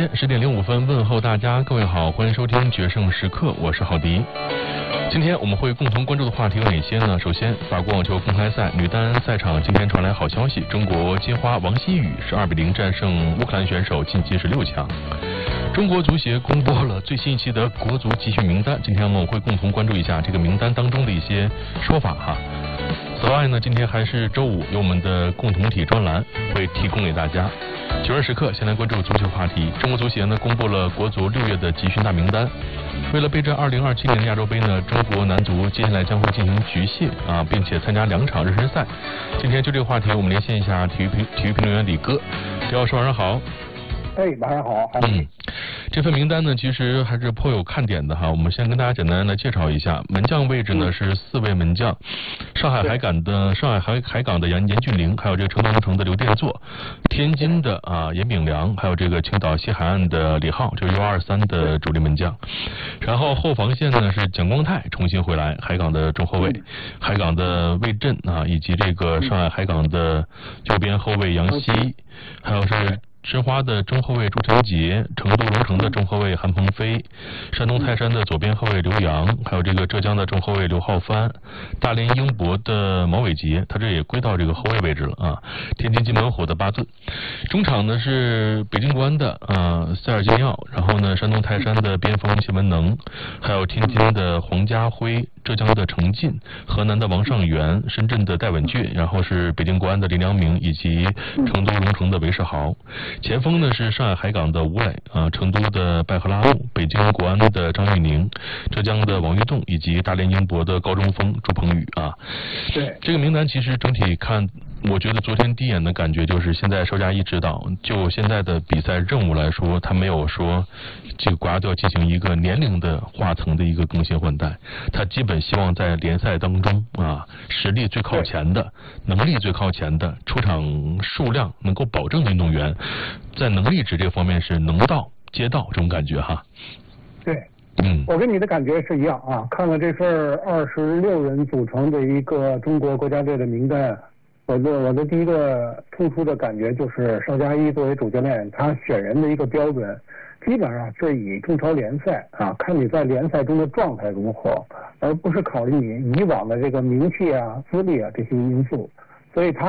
10点05分，问候大家，各位好，欢迎收听决胜时刻，我是郝迪。今天我们会共同关注的话题有哪些呢？首先，法国网球公开赛女单赛场今天传来好消息，中国金花王希雨是2-0战胜乌克兰选手，晋级16强。中国足协公布了最新一期的国足集训名单，今天我们会共同关注一下这个名单当中的一些说法哈。此外呢，今天还是周五，有我们的共同体专栏会提供给大家。决胜时刻，先来关注足球话题。中国足协呢公布了国足6月的集训大名单。为了备战2027年亚洲杯呢，中国男足接下来将会进行局限并且参加2场热身赛。今天就这个话题，我们连线一下体育评论员李哥。李老师晚上好。 晚上好。 这份名单呢，其实还是颇有看点的哈。我们先跟大家简单来介绍一下，门将位置呢是4位门将，上海海港的严俊凌，还有这个成都龙城的刘殿座，天津的严炳良，还有这个青岛西海岸的李浩，这是U23的主力门将。然后后防线呢是蒋光太重新回来，海港的中后卫，海港的魏震以及这个上海海港的右边后卫杨希，还有是申花的中后卫朱晨杰，成都龙城的中后卫韩鹏飞，山东泰山的左边后卫刘洋，还有这个浙江的中后卫刘浩帆，大连英博的毛伟杰，他这也归到这个后卫位置了天津津门虎的巴顿，中场呢是北京国安的塞尔金耀，然后呢山东泰山的边锋谢文能，还有天津的黄家辉，浙江的程进，河南的王上元，深圳的戴稳俊，然后是北京国安的林良铭以及成都龙城的韦世豪。前锋呢是上海海港的吴磊成都的拜赫拉木，北京国安的张玉宁，浙江的王玉栋以及大连英博的高中锋朱鹏宇对， 这个名单其实整体看，我觉得昨天第一眼的感觉就是，现在邵佳一指导就现在的比赛任务来说，他没有说这个国家队要进行一个年龄的划层的一个更新换代，他基本希望在联赛当中实力最靠前的，能力最靠前的，出场数量能够保证的运动员，在能力值这方面是能到接到这种感觉哈。 对，我跟你的感觉是一样看了这份26人组成的一个中国国家队的名单，我的第一个突出的感觉就是邵佳一作为主教练，他选人的一个标准基本上是以中超联赛看你在联赛中的状态如何，而不是考虑你以往的这个名气资历这些因素，所以他